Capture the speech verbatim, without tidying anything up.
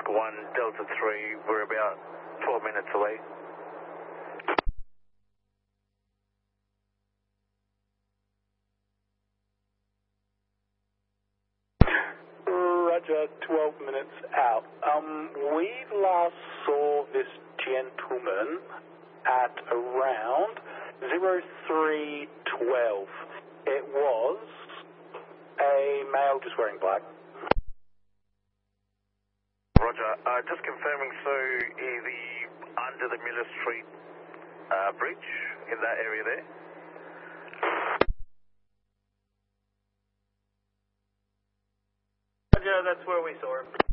Oscar one, Delta three, we're about twelve minutes away. Roger, twelve minutes out. Um, we last saw this gentleman at around zero three twelve. It was a male just wearing black. Roger, uh, just confirming, so is he under the Miller Street uh, bridge in that area there? Roger, that's where we saw him.